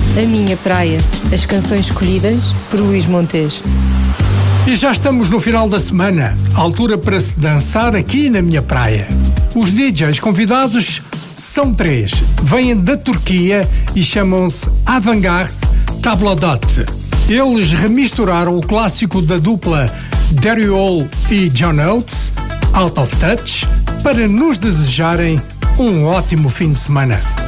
A Minha Praia. As canções escolhidas por Luís Montes. E já estamos no final da semana, altura para se dançar aqui na minha praia. Os DJs convidados são 3, vêm da Turquia e chamam-se Avantgarde Tablodot. Eles remisturaram o clássico da dupla Derry Hall e John Oates, Out of Touch, para nos desejarem um ótimo fim de semana.